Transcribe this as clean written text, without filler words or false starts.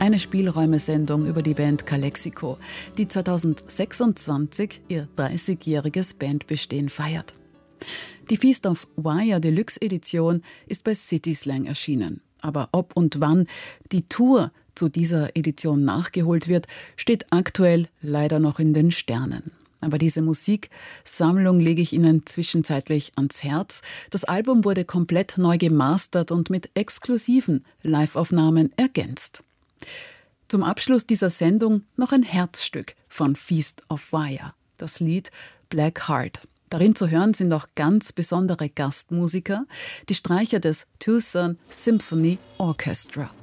Eine Spielräumesendung über die Band Calexico, die 2026 ihr 30-jähriges Bandbestehen feiert. Die Feast of Wire Deluxe Edition ist bei City Slang erschienen. Aber ob und wann die Tour zu dieser Edition nachgeholt wird, steht aktuell leider noch in den Sternen. Aber diese Musiksammlung lege ich Ihnen zwischenzeitlich ans Herz. Das Album wurde komplett neu gemastert und mit exklusiven Live-Aufnahmen ergänzt. Zum Abschluss dieser Sendung noch ein Herzstück von Feast of Wire, das Lied Black Heart. Darin zu hören sind auch ganz besondere Gastmusiker, die Streicher des Tucson Symphony Orchestra.